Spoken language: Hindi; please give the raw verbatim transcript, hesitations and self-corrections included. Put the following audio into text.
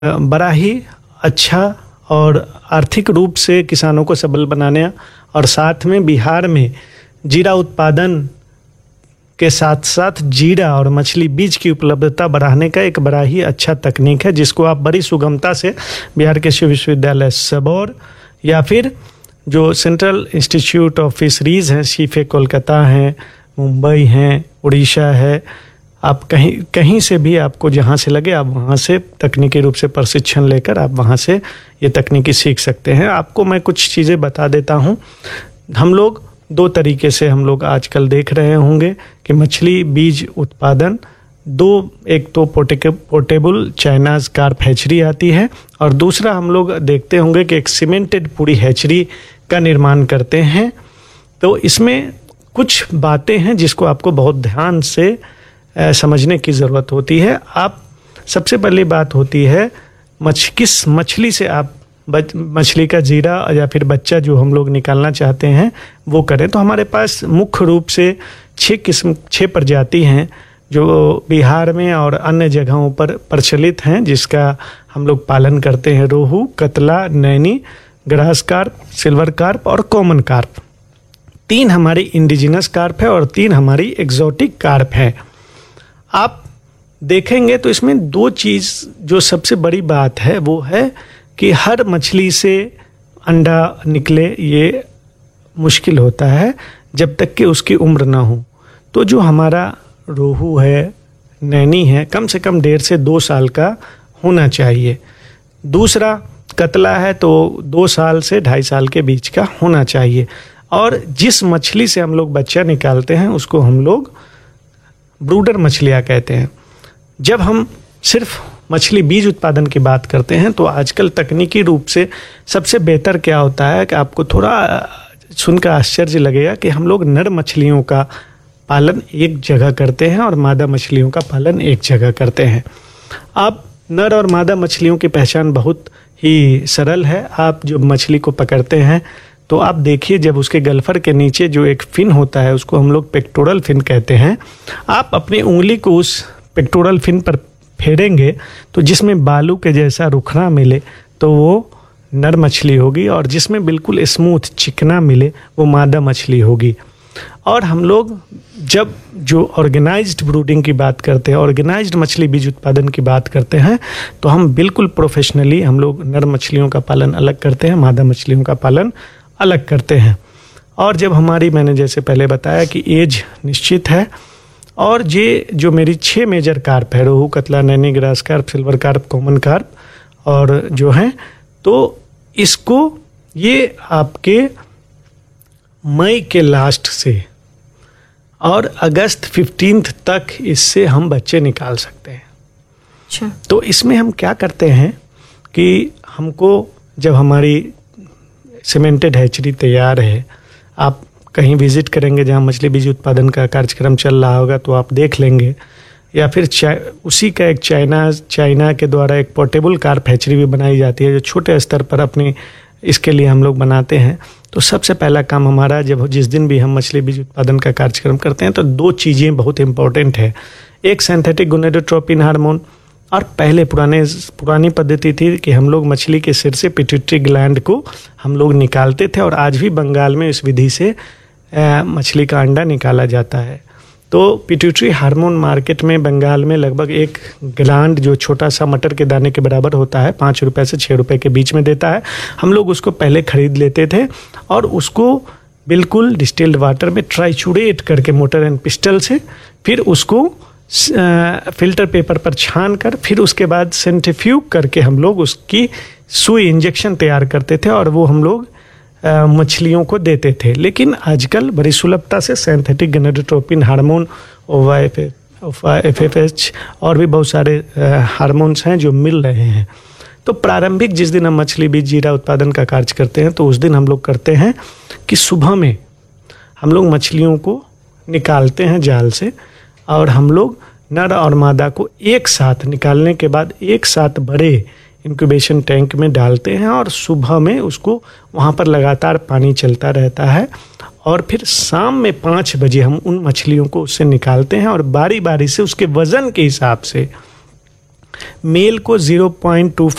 बड़ा ही अच्छा और आर्थिक रूप से किसानों को सबल बनाने और साथ में बिहार में जीरा उत्पादन के साथ साथ जीरा और मछली बीज की उपलब्धता बढ़ाने का एक बड़ा ही अच्छा तकनीक है, जिसको आप बड़ी सुगमता से बिहार कृषि विश्वविद्यालय सबौर या फिर जो सेंट्रल इंस्टीट्यूट ऑफ फिशरीज़ हैं, सीफे कोलकाता हैं, मुंबई हैं, उड़ीसा है, आप कहीं कहीं से भी आपको जहाँ से लगे आप वहाँ से तकनीकी रूप से प्रशिक्षण लेकर आप वहाँ से ये तकनीकी सीख सकते हैं। आपको मैं कुछ चीज़ें बता देता हूँ। हम लोग दो तरीके से हम लोग आजकल देख रहे होंगे कि मछली बीज उत्पादन दो, एक तो पोर्टेबल चाइनाज कार्प हैचरी आती है और दूसरा हम लोग देखते होंगे कि एक सीमेंटेड पूरी हैचरी का निर्माण करते हैं। तो इसमें कुछ बातें हैं जिसको आपको बहुत ध्यान से समझने की ज़रूरत होती है। आप सबसे पहली बात होती है मछ किस मछली से आप मछली का जीरा या फिर बच्चा जो हम लोग निकालना चाहते हैं वो करें। तो हमारे पास मुख्य रूप से छः किस्म छः प्रजाति हैं जो बिहार में और अन्य जगहों पर प्रचलित हैं, जिसका हम लोग पालन करते हैं। रोहू, कतला, Naini, grass carp, silver carp और कॉमन कार्प। तीन हमारी इंडिजिनस कार्प है और तीन हमारी एग्जॉटिक कार्प है। आप देखेंगे तो इसमें दो चीज़ जो सबसे बड़ी बात है वो है कि हर मछली से अंडा निकले ये मुश्किल होता है जब तक कि उसकी उम्र ना हो। तो जो हमारा रोहू है, नैनी है, कम से कम डेढ़ से दो साल का होना चाहिए। दूसरा कतला है तो दो साल से ढाई साल के बीच का होना चाहिए। और जिस मछली से हम लोग बच्चा निकालते हैं उसको हम लोग ब्रूडर मछलियाँ कहते हैं। जब हम सिर्फ मछली बीज उत्पादन की बात करते हैं तो आजकल तकनीकी रूप से सबसे बेहतर क्या होता है कि आपको थोड़ा सुनकर आश्चर्य लगेगा कि हम लोग नर मछलियों का पालन एक जगह करते हैं और मादा मछलियों का पालन एक जगह करते हैं। आप नर और मादा मछलियों की पहचान बहुत ही सरल है। आप जो मछली को पकड़ते हैं तो आप देखिए, जब उसके गल्फर के नीचे जो एक फिन होता है उसको हम लोग पेक्टोरल फिन कहते हैं। आप अपनी उंगली को उस पेक्टोरल फिन पर फेरेंगे तो जिसमें बालू के जैसा रुखना मिले तो वो नर मछली होगी और जिसमें बिल्कुल स्मूथ चिकना मिले वो मादा मछली होगी। और हम लोग जब जो ऑर्गेनाइज्ड ब्रूडिंग की बात करते हैं, ऑर्गेनाइज्ड मछली बीज उत्पादन की बात करते हैं तो हम बिल्कुल प्रोफेशनली हम लोग नर मछलियों का पालन अलग करते हैं, मादा मछलियों का पालन अलग करते हैं। और जब हमारी, मैंने जैसे पहले बताया कि एज निश्चित है और ये जो मेरी छः मेजर कार्प है, रोहू, कतला, Naini, grass carp, silver carp, common carp और जो हैं, तो इसको ये आपके मई के लास्ट से और अगस्त फिफ्टींथ तक इससे हम बच्चे निकाल सकते हैं। अच्छा। तो इसमें हम क्या करते हैं कि हमको जब हमारी सीमेंटेड हैचरी तैयार है, आप कहीं विजिट करेंगे जहाँ मछली बीज उत्पादन का कार्यक्रम चल रहा होगा तो आप देख लेंगे, या फिर उसी का एक चाइना चाइना के द्वारा एक पोर्टेबल कार्प हैचरी भी बनाई जाती है जो छोटे स्तर पर अपनी इसके लिए हम लोग बनाते हैं। तो सबसे पहला काम हमारा, जब जिस दिन भी हम मछली बीज उत्पादन का कार्यक्रम करते हैं तो दो चीज़ें बहुत इंपॉर्टेंट है। एक सिंथेटिक गोनेडोट्रोपिन हार्मोन, और पहले पुराने पुरानी पद्धति थी कि हम लोग मछली के सिर से पिट्यूटरी ग्लैंड को हम लोग निकालते थे और आज भी बंगाल में इस विधि से मछली का अंडा निकाला जाता है। तो पिट्यूटरी हार्मोन मार्केट में बंगाल में लगभग एक ग्लैंड जो छोटा सा मटर के दाने के बराबर होता है, पाँच रुपये से छः रुपये के बीच में देता है। हम लोग उसको पहले ख़रीद लेते थे और उसको बिल्कुल डिस्टिल्ड वाटर में ट्राइचूरेट करके मोटर एंड पिस्टल से फिर उसको फिल्टर पेपर पर छान कर फिर उसके बाद सेंट्रीफ्यूग करके हम लोग उसकी सुई इंजेक्शन तैयार करते थे और वो हम लोग मछलियों को देते थे। लेकिन आजकल बड़ी सुलभता से सिंथेटिक गोनेडोट्रोपिन हार्मोन, ओवा एफ एफ एच और भी बहुत सारे हार्मोन्स हैं जो मिल रहे हैं। तो प्रारंभिक जिस दिन हम मछली बीज जीरा उत्पादन का कार्य करते हैं तो उस दिन हम लोग करते हैं कि सुबह में हम लोग मछलियों को निकालते हैं जाल से और हम लोग नर और मादा को एक साथ निकालने के बाद एक साथ बड़े इंक्यूबेशन टैंक में डालते हैं और सुबह में उसको वहाँ पर लगातार पानी चलता रहता है और फिर शाम में पाँच बजे हम उन मछलियों को उससे निकालते हैं और बारी बारी से उसके वज़न के हिसाब से मेल को ज़ीरो पॉइंट टू